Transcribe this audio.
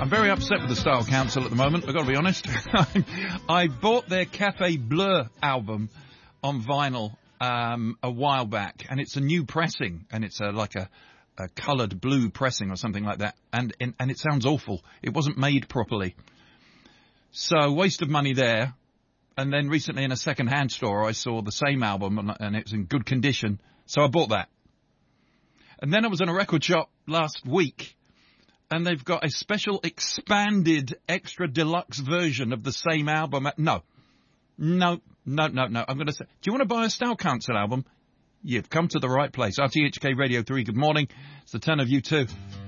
I'm very upset with the Style Council at the moment, I've got to be honest. I bought their Café Bleu album on vinyl a while back, and it's a new pressing, and it's like a coloured blue pressing or something like that, and it sounds awful. It wasn't made properly. So, waste of money there. And then recently in a second-hand store, I saw the same album, and it was in good condition, so I bought that. And then I was in a record shop last week, and they've got a special expanded extra deluxe version of the same album. No. I'm going to say, do you want to buy a Style Council album? You've come to the right place. RTHK Radio 3, good morning. It's the turn of you too.